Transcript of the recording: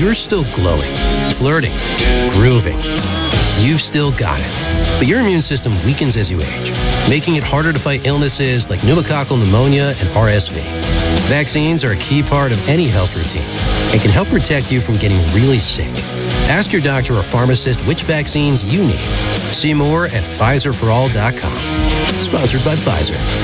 you're still glowing, flirting, grooving. You've still got it. But your immune system weakens as you age, making it harder to fight illnesses like pneumococcal pneumonia and RSV. Vaccines are a key part of any health routine and can help protect you from getting really sick. Ask your doctor or pharmacist which vaccines you need. See more at PfizerForAll.com. Sponsored by Pfizer.